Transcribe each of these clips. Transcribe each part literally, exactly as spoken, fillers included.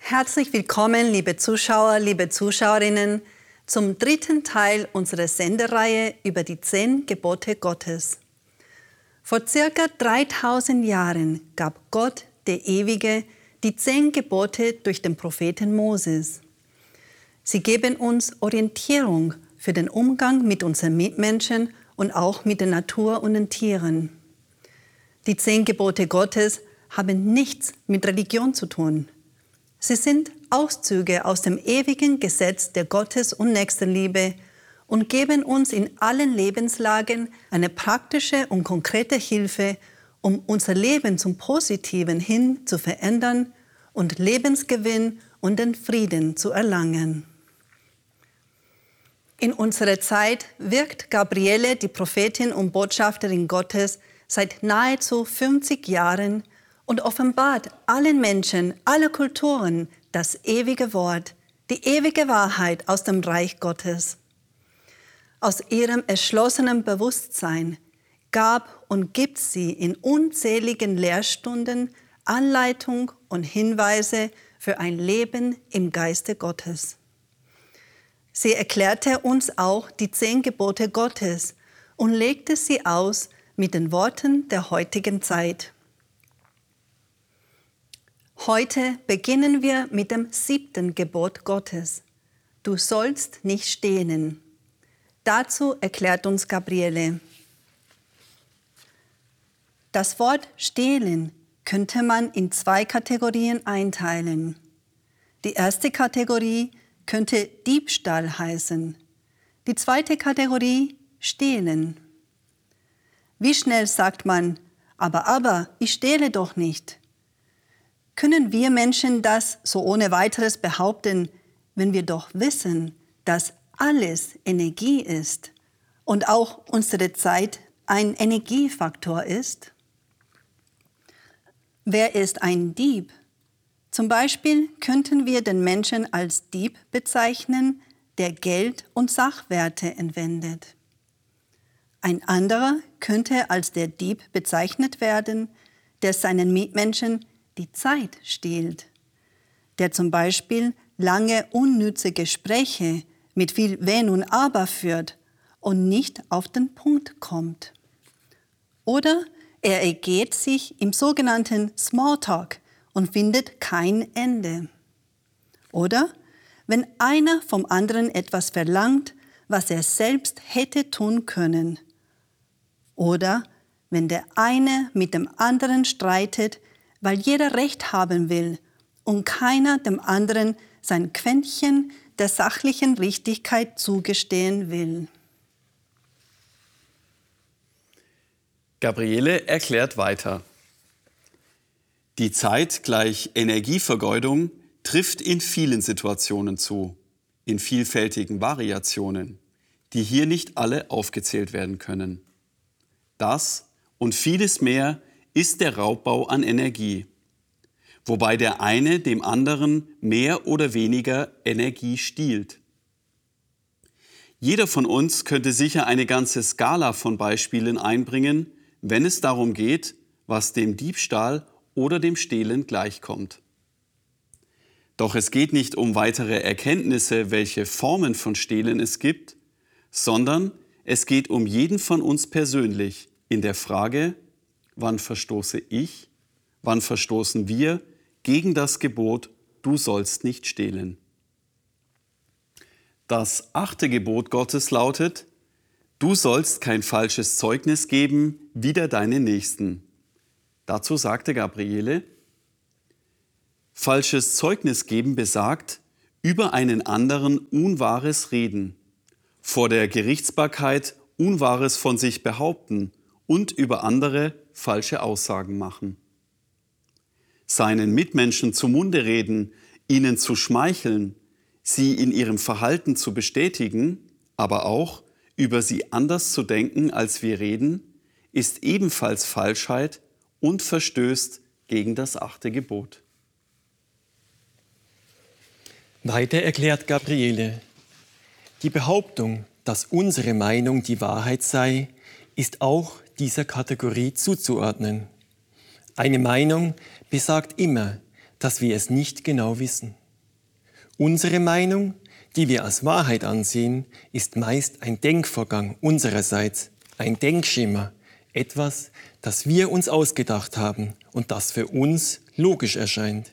Herzlich willkommen, liebe Zuschauer, liebe Zuschauerinnen, zum dritten Teil unserer Sendereihe über die zehn Gebote Gottes. Vor circa dreitausend Jahren gab Gott, der Ewige, die zehn Gebote durch den Propheten Moses. Sie geben uns Orientierung für den Umgang mit unseren Mitmenschen und auch mit der Natur und den Tieren. Die zehn Gebote Gottes haben nichts mit Religion zu tun. Sie sind Auszüge aus dem ewigen Gesetz der Gottes- und Nächstenliebe und geben uns in allen Lebenslagen eine praktische und konkrete Hilfe, um unser Leben zum Positiven hin zu verändern und Lebensgewinn und den Frieden zu erlangen. In unserer Zeit wirkt Gabriele, die Prophetin und Botschafterin Gottes, seit nahezu fünfzig Jahren und offenbart allen Menschen, aller Kulturen das ewige Wort, die ewige Wahrheit aus dem Reich Gottes. Aus ihrem erschlossenen Bewusstsein gab und gibt sie in unzähligen Lehrstunden Anleitung und Hinweise für ein Leben im Geiste Gottes. Sie erklärte uns auch die zehn Gebote Gottes und legte sie aus mit den Worten der heutigen Zeit. Heute beginnen wir mit dem siebten Gebot Gottes. Du sollst nicht stehlen. Dazu erklärt uns Gabriele. Das Wort stehlen könnte man in zwei Kategorien einteilen. Die erste Kategorie könnte Diebstahl heißen. Die zweite Kategorie stehlen. Wie schnell sagt man, aber, aber, ich stehle doch nicht. Können wir Menschen das so ohne weiteres behaupten, wenn wir doch wissen, dass alles Energie ist und auch unsere Zeit ein Energiefaktor ist? Wer ist ein Dieb? Zum Beispiel könnten wir den Menschen als Dieb bezeichnen, der Geld und Sachwerte entwendet. Ein anderer könnte als der Dieb bezeichnet werden, der seinen Mitmenschen die Zeit stiehlt, der zum Beispiel lange unnütze Gespräche mit viel Wenn und Aber führt und nicht auf den Punkt kommt. Oder er ergeht sich im sogenannten Smalltalk und findet kein Ende. Oder wenn einer vom anderen etwas verlangt, was er selbst hätte tun können. Oder wenn der eine mit dem anderen streitet, weil jeder Recht haben will und keiner dem anderen sein Quäntchen der sachlichen Richtigkeit zugestehen will. Gabriele erklärt weiter. Die Zeit gleich Energievergeudung trifft in vielen Situationen zu, in vielfältigen Variationen, die hier nicht alle aufgezählt werden können. Das und vieles mehr ist der Raubbau an Energie, wobei der eine dem anderen mehr oder weniger Energie stiehlt. Jeder von uns könnte sicher eine ganze Skala von Beispielen einbringen, wenn es darum geht, was dem Diebstahl oder dem Stehlen gleichkommt. Doch es geht nicht um weitere Erkenntnisse, welche Formen von Stehlen es gibt, sondern es geht um jeden von uns persönlich in der Frage, wann verstoße ich, wann verstoßen wir gegen das Gebot, du sollst nicht stehlen. Das achte Gebot Gottes lautet, du sollst kein falsches Zeugnis geben wider deine Nächsten. Dazu sagte Gabriele, falsches Zeugnis geben besagt, über einen anderen Unwahres reden, vor der Gerichtsbarkeit Unwahres von sich behaupten und über andere falsche Aussagen machen. Seinen Mitmenschen zu Munde reden, ihnen zu schmeicheln, sie in ihrem Verhalten zu bestätigen, aber auch über sie anders zu denken, als wir reden, ist ebenfalls Falschheit und verstößt gegen das achte Gebot. Weiter erklärt Gabriele, die Behauptung, dass unsere Meinung die Wahrheit sei, ist auch dieser Kategorie zuzuordnen. Eine Meinung besagt immer, dass wir es nicht genau wissen. Unsere Meinung, die wir als Wahrheit ansehen, ist meist ein Denkvorgang unsererseits, ein Denkschema, etwas, das wir uns ausgedacht haben und das für uns logisch erscheint.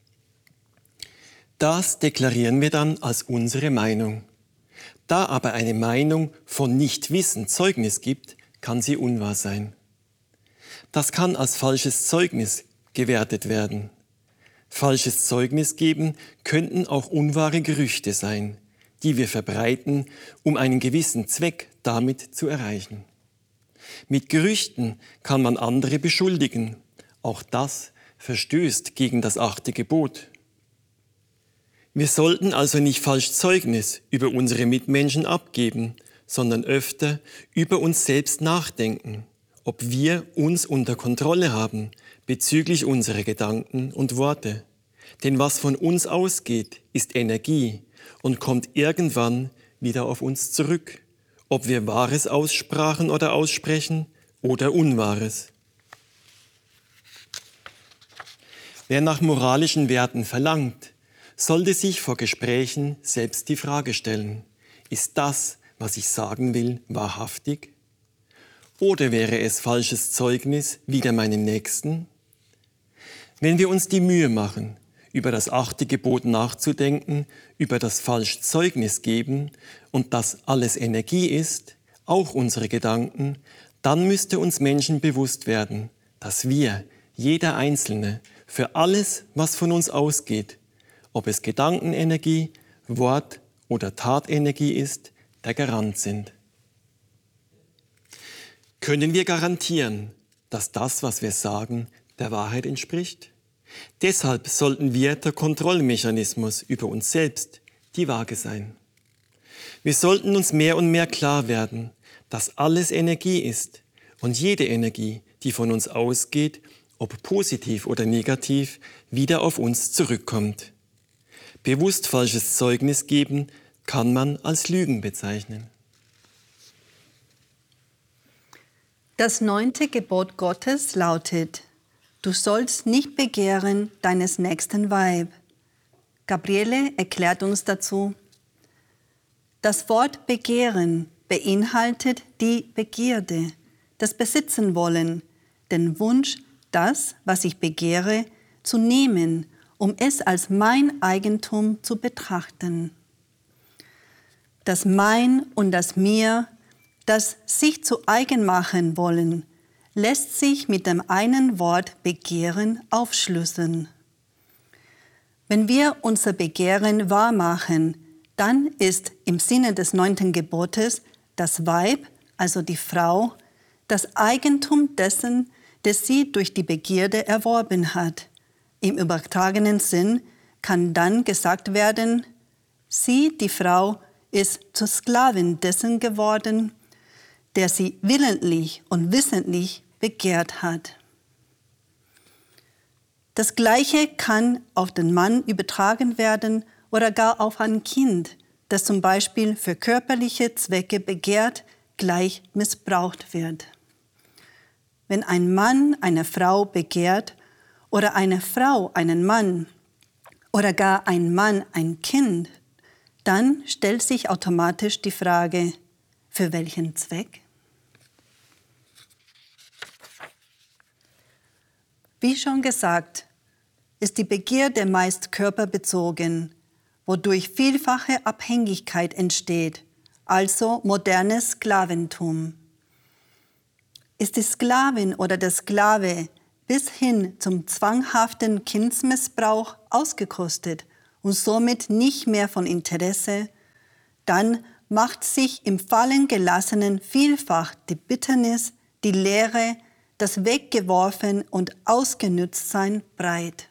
Das deklarieren wir dann als unsere Meinung. Da aber eine Meinung von Nichtwissen Zeugnis gibt, kann sie unwahr sein. Das kann als falsches Zeugnis gewertet werden. Falsches Zeugnis geben könnten auch unwahre Gerüchte sein, die wir verbreiten, um einen gewissen Zweck damit zu erreichen. Mit Gerüchten kann man andere beschuldigen. Auch das verstößt gegen das achte Gebot. Wir sollten also nicht falsch Zeugnis über unsere Mitmenschen abgeben, sondern öfter über uns selbst nachdenken, ob wir uns unter Kontrolle haben bezüglich unserer Gedanken und Worte. Denn was von uns ausgeht, ist Energie und kommt irgendwann wieder auf uns zurück, ob wir Wahres aussprachen oder aussprechen oder Unwahres. Wer nach moralischen Werten verlangt, sollte sich vor Gesprächen selbst die Frage stellen, ist das, was ich sagen will, wahrhaftig? Oder wäre es falsches Zeugnis wider meinen Nächsten? Wenn wir uns die Mühe machen, über das achte Gebot nachzudenken, über das falsch Zeugnis geben und dass alles Energie ist, auch unsere Gedanken, dann müsste uns Menschen bewusst werden, dass wir, jeder Einzelne, für alles, was von uns ausgeht, ob es Gedankenenergie, Wort- oder Tatenergie ist, der Garant sind. Können wir garantieren, dass das, was wir sagen, der Wahrheit entspricht? Deshalb sollten wir der Kontrollmechanismus über uns selbst, die Waage sein. Wir sollten uns mehr und mehr klar werden, dass alles Energie ist und jede Energie, die von uns ausgeht, ob positiv oder negativ, wieder auf uns zurückkommt. Bewusst falsches Zeugnis geben kann man als Lügen bezeichnen. Das neunte Gebot Gottes lautet: Du sollst nicht begehren deines nächsten Weib. Gabriele erklärt uns dazu: Das Wort begehren beinhaltet die Begierde, das Besitzen wollen, den Wunsch, das, was ich begehre, zu nehmen, um es als mein Eigentum zu betrachten. Das Mein und das Mir, das sich zu eigen machen wollen, lässt sich mit dem einen Wort Begehren aufschlüsseln. Wenn wir unser Begehren wahrmachen, dann ist im Sinne des neunten Gebotes das Weib, also die Frau, das Eigentum dessen, das sie durch die Begierde erworben hat. Im übertragenen Sinn kann dann gesagt werden, sie, die Frau, ist zur Sklavin dessen geworden, der sie willentlich und wissentlich begehrt hat. Das Gleiche kann auf den Mann übertragen werden oder gar auf ein Kind, das zum Beispiel für körperliche Zwecke begehrt, gleich missbraucht wird. Wenn ein Mann eine Frau begehrt oder eine Frau einen Mann oder gar ein Mann ein Kind, dann stellt sich automatisch die Frage, für welchen Zweck? Wie schon gesagt, ist die Begierde meist körperbezogen, wodurch vielfache Abhängigkeit entsteht, also modernes Sklaventum. Ist die Sklavin oder der Sklave bis hin zum zwanghaften Kindsmissbrauch ausgekostet und somit nicht mehr von Interesse, dann macht sich im Fallen Gelassenen vielfach die Bitternis, die Leere, das Weggeworfen und Ausgenütztsein breit.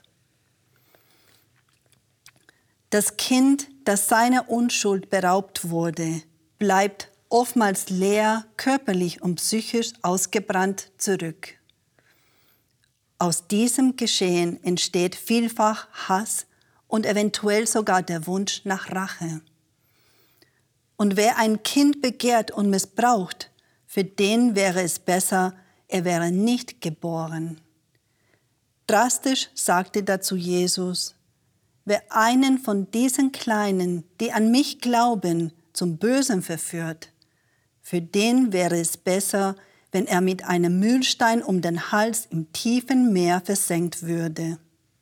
Das Kind, das seiner Unschuld beraubt wurde, bleibt oftmals leer, körperlich und psychisch ausgebrannt zurück. Aus diesem Geschehen entsteht vielfach Hass und eventuell sogar der Wunsch nach Rache. Und wer ein Kind begehrt und missbraucht, für den wäre es besser, er wäre nicht geboren. Drastisch sagte dazu Jesus: Wer einen von diesen Kleinen, die an mich glauben, zum Bösen verführt, für den wäre es besser, wenn er mit einem Mühlstein um den Hals im tiefen Meer versenkt würde.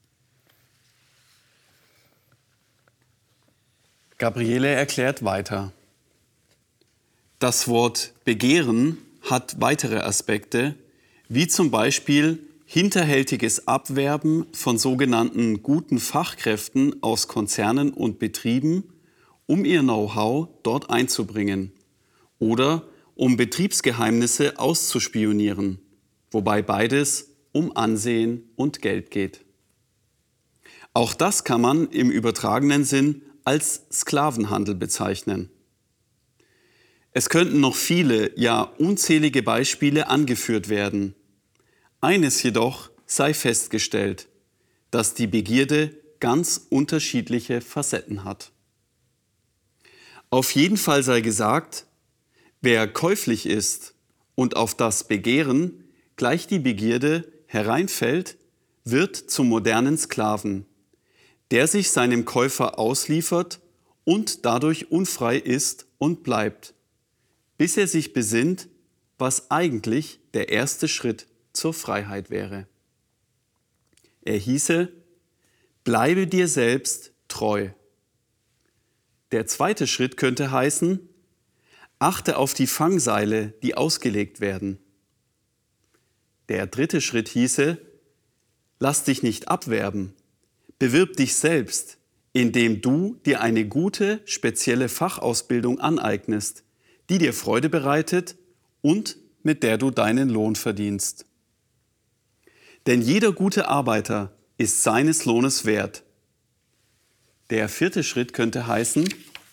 Gabriele erklärt weiter. Das Wort Begehren hat weitere Aspekte, wie zum Beispiel hinterhältiges Abwerben von sogenannten guten Fachkräften aus Konzernen und Betrieben, um ihr Know-how dort einzubringen, oder um Betriebsgeheimnisse auszuspionieren, wobei beides um Ansehen und Geld geht. Auch das kann man im übertragenen Sinn als Sklavenhandel bezeichnen. Es könnten noch viele, ja unzählige Beispiele angeführt werden. Eines jedoch sei festgestellt, dass die Begierde ganz unterschiedliche Facetten hat. Auf jeden Fall sei gesagt, wer käuflich ist und auf das Begehren gleich die Begierde hereinfällt, wird zum modernen Sklaven, der sich seinem Käufer ausliefert und dadurch unfrei ist und bleibt, bis er sich besinnt, was eigentlich der erste Schritt zur Freiheit wäre. Er hieße: Bleibe dir selbst treu. Der zweite Schritt könnte heißen: Achte auf die Fangseile, die ausgelegt werden. Der dritte Schritt hieße: Lass dich nicht abwerben. Bewirb dich selbst, indem du dir eine gute, spezielle Fachausbildung aneignest, die dir Freude bereitet und mit der du deinen Lohn verdienst. Denn jeder gute Arbeiter ist seines Lohnes wert. Der vierte Schritt könnte heißen: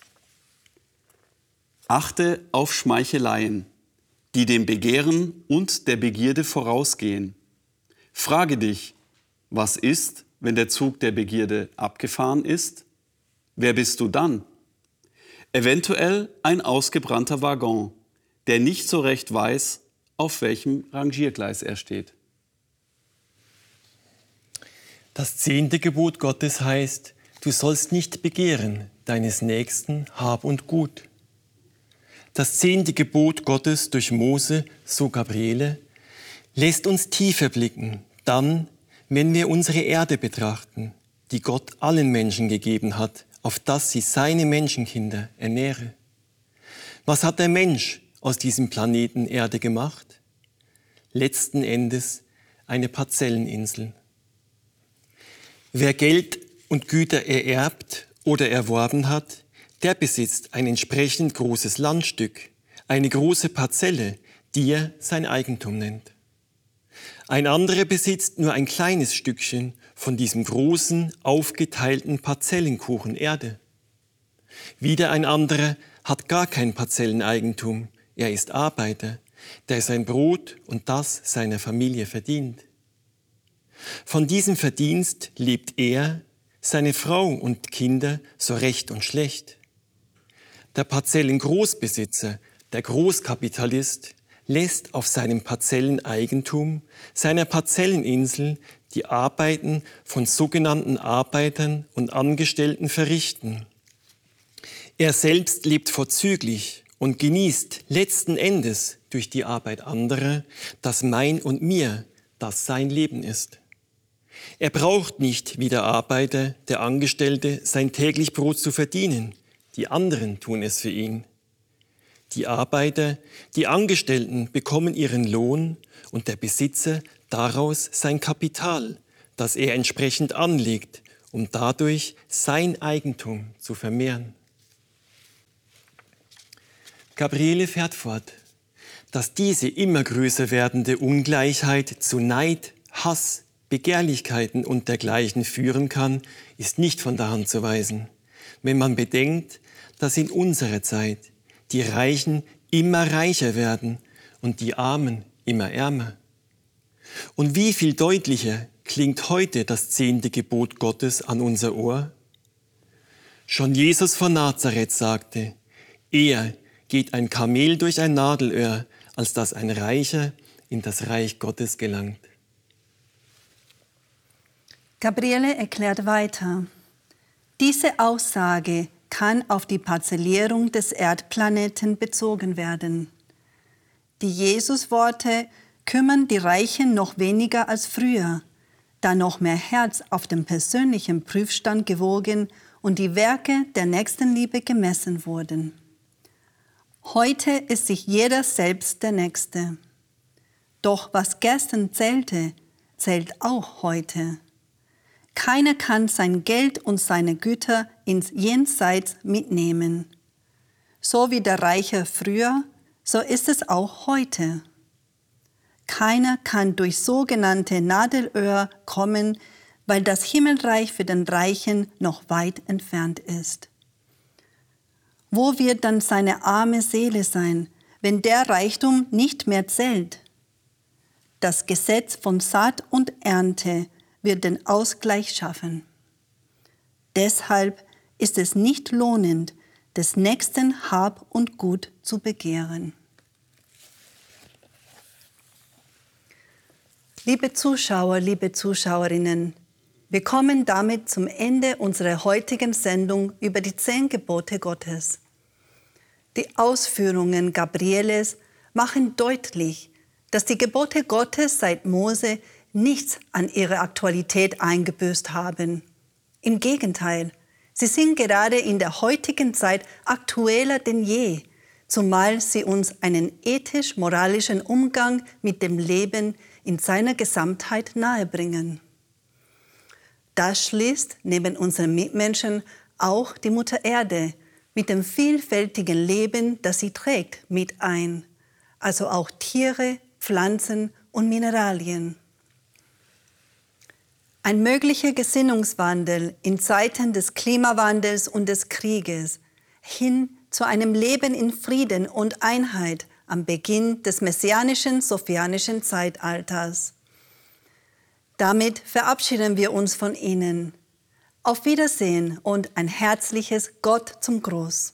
Achte auf Schmeicheleien, die dem Begehren und der Begierde vorausgehen. Frage dich, was ist, wenn der Zug der Begierde abgefahren ist? Wer bist du dann? Eventuell ein ausgebrannter Waggon, der nicht so recht weiß, auf welchem Rangiergleis er steht. Das zehnte Gebot Gottes heißt: Du sollst nicht begehren deines Nächsten Hab und Gut. Das zehnte Gebot Gottes durch Mose, so Gabriele, lässt uns tiefer blicken, dann, wenn wir unsere Erde betrachten, die Gott allen Menschen gegeben hat, auf dass sie seine Menschenkinder ernähre. Was hat der Mensch aus diesem Planeten Erde gemacht? Letzten Endes eine Parzelleninsel. Wer Geld und Güter ererbt oder erworben hat, der besitzt ein entsprechend großes Landstück, eine große Parzelle, die er sein Eigentum nennt. Ein anderer besitzt nur ein kleines Stückchen von diesem großen, aufgeteilten Parzellenkuchen Erde. Wieder ein anderer hat gar kein Parzelleneigentum, er ist Arbeiter, der sein Brot und das seiner Familie verdient. Von diesem Verdienst lebt er, seine Frau und Kinder so recht und schlecht. Der Parzellengroßbesitzer, der Großkapitalist, lässt auf seinem Parzelleneigentum, seiner Parzelleninsel, die Arbeiten von sogenannten Arbeitern und Angestellten verrichten. Er selbst lebt vorzüglich und genießt letzten Endes durch die Arbeit anderer das Mein und Mir, das sein Leben ist. Er braucht nicht wie der Arbeiter, der Angestellte, sein täglich Brot zu verdienen. Die anderen tun es für ihn. Die Arbeiter, die Angestellten bekommen ihren Lohn und der Besitzer daraus sein Kapital, das er entsprechend anlegt, um dadurch sein Eigentum zu vermehren. Gabriele fährt fort, dass diese immer größer werdende Ungleichheit zu Neid, Hass, Begehrlichkeiten und dergleichen führen kann, ist nicht von der Hand zu weisen, wenn man bedenkt, dass in unserer Zeit die Reichen immer reicher werden und die Armen immer ärmer. Und wie viel deutlicher klingt heute das zehnte Gebot Gottes an unser Ohr? Schon Jesus von Nazareth sagte: Eher geht ein Kamel durch ein Nadelöhr, als dass ein Reicher in das Reich Gottes gelangt. Gabriele erklärt weiter, diese Aussage kann auf die Parzellierung des Erdplaneten bezogen werden. Die Jesusworte kümmern die Reichen noch weniger als früher, da noch mehr Herz auf dem persönlichen Prüfstand gewogen und die Werke der Nächstenliebe gemessen wurden. Heute ist sich jeder selbst der Nächste. Doch was gestern zählte, zählt auch heute. Keiner kann sein Geld und seine Güter ins Jenseits mitnehmen. So wie der Reiche früher, so ist es auch heute. Keiner kann durch sogenannte Nadelöhr kommen, weil das Himmelreich für den Reichen noch weit entfernt ist. Wo wird dann seine arme Seele sein, wenn der Reichtum nicht mehr zählt? Das Gesetz von Saat und Ernte wird den Ausgleich schaffen. Deshalb ist es nicht lohnend, des Nächsten Hab und Gut zu begehren. Liebe Zuschauer, liebe Zuschauerinnen, wir kommen damit zum Ende unserer heutigen Sendung über die zehn Gebote Gottes. Die Ausführungen Gabrieles machen deutlich, dass die Gebote Gottes seit Mose nichts an ihrer Aktualität eingebüßt haben. Im Gegenteil, sie sind gerade in der heutigen Zeit aktueller denn je, zumal sie uns einen ethisch-moralischen Umgang mit dem Leben in seiner Gesamtheit nahebringen. Das schließt neben unseren Mitmenschen auch die Mutter Erde mit dem vielfältigen Leben, das sie trägt, mit ein, also auch Tiere, Pflanzen und Mineralien. Ein möglicher Gesinnungswandel in Zeiten des Klimawandels und des Krieges hin zu einem Leben in Frieden und Einheit am Beginn des messianischen sophianischen Zeitalters. Damit verabschieden wir uns von Ihnen. Auf Wiedersehen und ein herzliches Gott zum Gruß.